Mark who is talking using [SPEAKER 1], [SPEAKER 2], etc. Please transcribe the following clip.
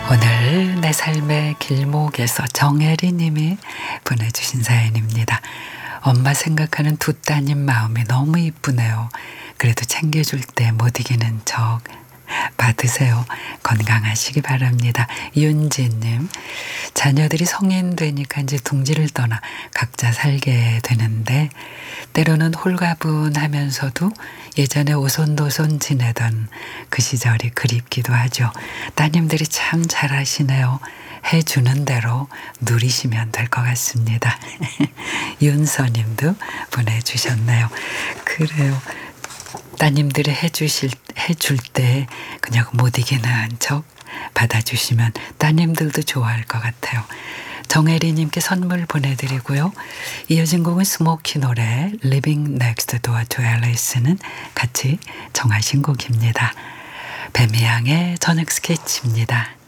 [SPEAKER 1] 오늘 내 삶의 길목에서 정혜리 님이 보내주신 사연입니다. 엄마 생각하는 두 따님 마음이 너무 이쁘네요. 그래도 챙겨줄 때 못 이기는 척 받으세요. 건강하시기 바랍니다. 윤지님, 자녀들이 성인 되니까 이제 둥지를 떠나 각자 살게 되는데 때로는 홀가분하면서도 예전에 오손도손 지내던 그 시절이 그립기도 하죠. 따님들이 참 잘하시네요. 해주는 대로 누리시면 될 것 같습니다. 윤서님도 보내주셨네요. 그래요. 따님들이 해줄 때 그냥 못 이기는 척 받아주시면 따님들도 좋아할 것 같아요. 정혜리님께 선물 보내드리고요. 이어진 곡은 스모키 노래 Living Next Door to Alice는 같이 정하신 곡입니다. 뱀이양의 저녁 스케치입니다.